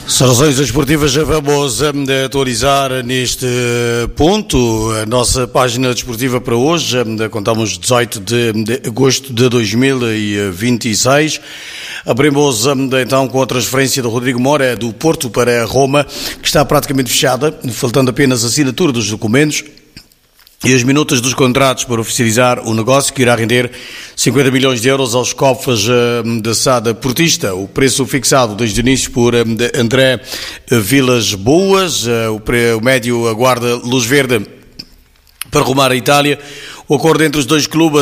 Soluções desportivas, vamos atualizar neste ponto a nossa página desportiva para hoje. Contamos 18 de agosto de 2026. Abrimos então com a transferência de Rodrigo Mora do Porto para Roma, que está praticamente fechada, faltando apenas a assinatura dos documentos e as minutas dos contratos para oficializar o negócio, que irá render 50 milhões de euros aos cofres da SAD Portista. O preço fixado desde o início por André Vilas Boas. O médio aguarda luz verde para rumar à Itália. O acordo entre os dois clubes